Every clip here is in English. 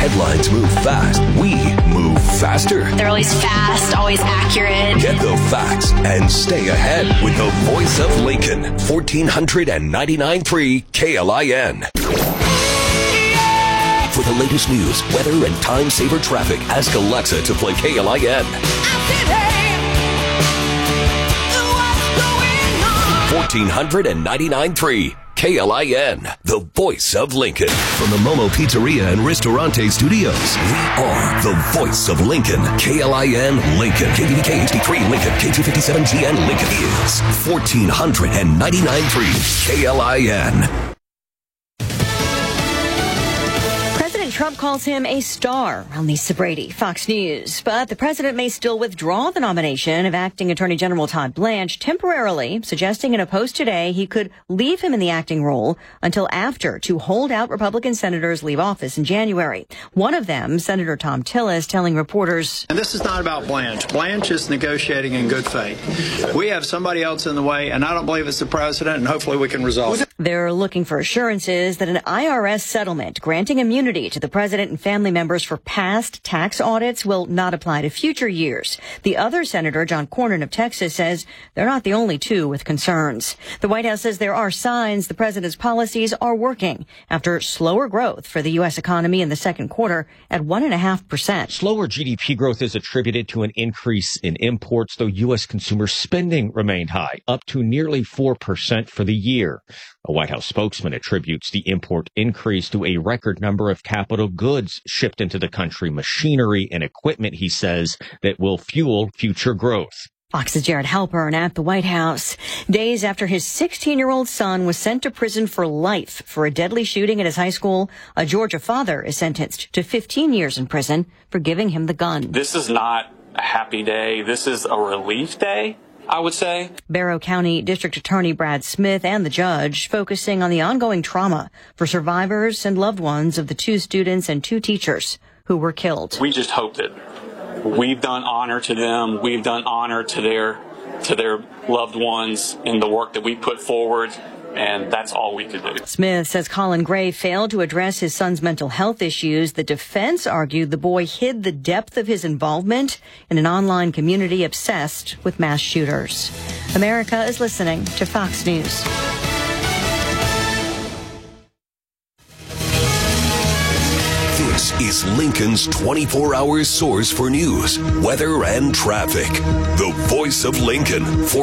Headlines move fast. We move faster. They're always fast, always accurate. Get the facts and stay ahead with the voice of Lincoln. 1499.3 KLIN. For the latest news, weather, and time-saver traffic, ask Alexa to play KLIN. 1499.3 KLIN, the voice of Lincoln. From the Momo Pizzeria and Ristorante Studios, we are the voice of Lincoln. KLIN Lincoln. KVDK HD3 Lincoln. K257GN Lincoln is 1499.3 KLIN. Trump calls him a star. I'm Lisa Brady, Fox News. But the president may still withdraw the nomination of acting Attorney General Todd Blanche temporarily, suggesting in a post today he could leave him in the acting role until after two holdout Republican senators leave office in January. One of them, Senator Thom Tillis, telling reporters, and this is not about Blanche. Blanche is negotiating in good faith. We have somebody else in the way, and I don't believe it's the president, and hopefully we can resolve it. They're looking for assurances that an IRS settlement granting immunity to the president and family members for past tax audits will not apply to future years. The other senator, John Cornyn of Texas, says they're not the only two with concerns. The White House says there are signs the president's policies are working after slower growth for the U.S. economy in the second quarter at 1.5%. Slower GDP growth is attributed to an increase in imports, though U.S. consumer spending remained high, up to nearly 4% for the year. A White House spokesman attributes the import increase to a record number of capital goods shipped into the country, machinery and equipment, he says, that will fuel future growth. Fox's Jared Halpern at the White House. Days after his 16-year-old son was sent to prison for life for a deadly shooting at his high school, a Georgia father is sentenced to 15 years in prison for giving him the gun. This is not a happy day. This is a relief day, I would say. Barrow County District Attorney Brad Smith and the judge focusing on the ongoing trauma for survivors and loved ones of the two students and two teachers who were killed. We just hope that we've done honor to them. We've done honor to their loved ones in the work that we put forward. And that's all we could do. Smith says Colin Gray failed to address his son's mental health issues. The defense argued the boy hid the depth of his involvement in an online community obsessed with mass shooters. America is listening to Fox News. This is Lincoln's 24-hour source for news, weather, and traffic. The voice of Lincoln,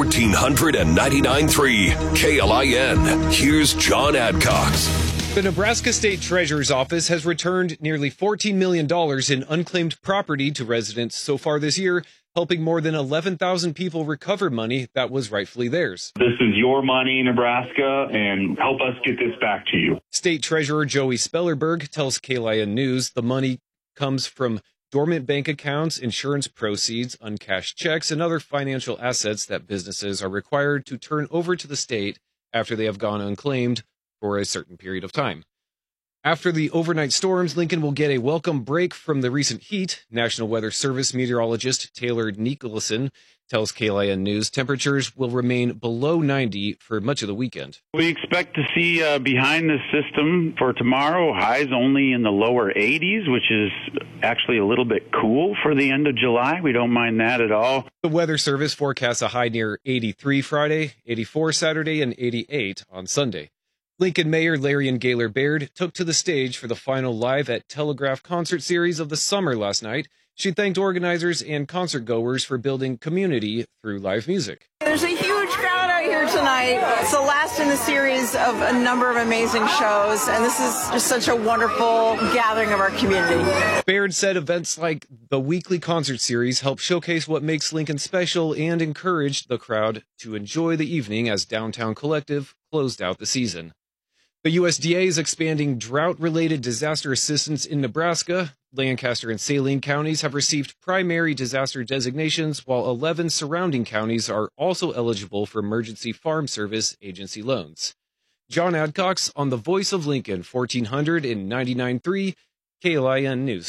1499.3 KLIN. Here's John Adcox. The Nebraska State Treasurer's Office has returned nearly $14 million in unclaimed property to residents so far this year, helping more than 11,000 people recover money that was rightfully theirs. This is your money, Nebraska, and help us get this back to you. State Treasurer Joey Spellerberg tells KLIN News the money comes from dormant bank accounts, insurance proceeds, uncashed checks, and other financial assets that businesses are required to turn over to the state after they have gone unclaimed for a certain period of time. After the overnight storms, Lincoln will get a welcome break from the recent heat. National Weather Service meteorologist Taylor Nicholson tells KLIN News temperatures will remain below 90 for much of the weekend. We expect to see behind this system for tomorrow, highs only in the lower 80s, which is actually a little bit cool for the end of July. We don't mind that at all. The Weather Service forecasts a high near 83 Friday, 84 Saturday, and 88 on Sunday. Lincoln Mayor Larry Gaylor Baird took to the stage for the final Live at Telegraph concert series of the summer last night. She thanked organizers and concert goers for building community through live music. There's a huge crowd out here tonight. It's the last in the series of a number of amazing shows, and this is just such a wonderful gathering of our community. Baird said events like the weekly concert series help showcase what makes Lincoln special and encouraged the crowd to enjoy the evening as Downtown Collective closed out the season. The USDA is expanding drought-related disaster assistance in Nebraska. Lancaster and Saline counties have received primary disaster designations, while 11 surrounding counties are also eligible for Emergency Farm Service Agency loans. John Adcox on the Voice of Lincoln, 1499.3 KLIN News.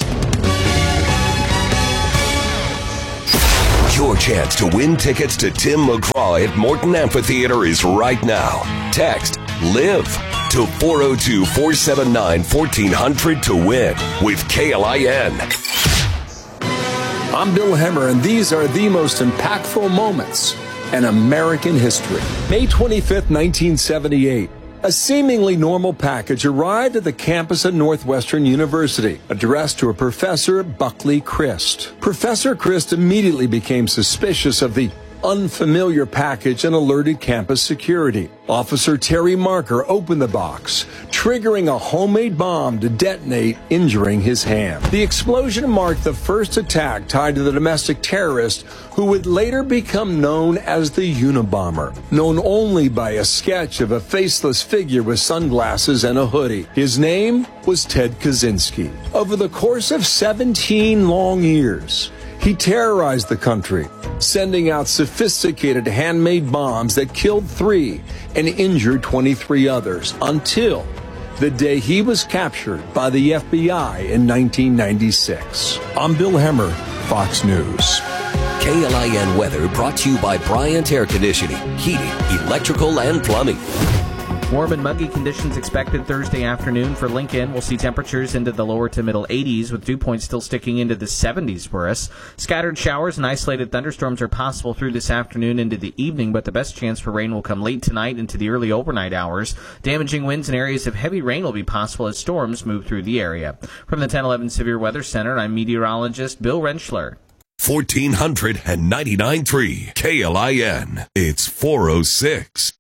Your chance to win tickets to Tim McGraw at Morton Amphitheater is right now. Text LIVE to 402-479-1400 to win with KLIN. I'm Bill Hemmer, and these are the most impactful moments in American history. May 25th, 1978. A seemingly normal package arrived at the campus of Northwestern University, addressed to a Professor Buckley Christ. Professor Christ immediately became suspicious of the unfamiliar package and alerted campus security. Officer Terry Marker opened the box, triggering a homemade bomb to detonate, injuring his hand. The explosion marked the first attack tied to the domestic terrorist who would later become known as the Unabomber, known only by a sketch of a faceless figure with sunglasses and a hoodie. His name was Ted Kaczynski. Over the course of 17 long years, he terrorized the country, sending out sophisticated handmade bombs that killed 3 and injured 23 others until the day he was captured by the FBI in 1996. I'm Bill Hemmer, Fox News. KLIN weather brought to you by Bryant Air Conditioning, Heating, Electrical, and Plumbing. Warm and muggy conditions expected Thursday afternoon for Lincoln. We'll see temperatures into the lower to middle 80s, with dew points still sticking into the 70s for us. Scattered showers and isolated thunderstorms are possible through this afternoon into the evening, but the best chance for rain will come late tonight into the early overnight hours. Damaging winds and areas of heavy rain will be possible as storms move through the area. From the 1011 Severe Weather Center, I'm meteorologist Bill Rentschler. 1499.3 KLIN. It's 406.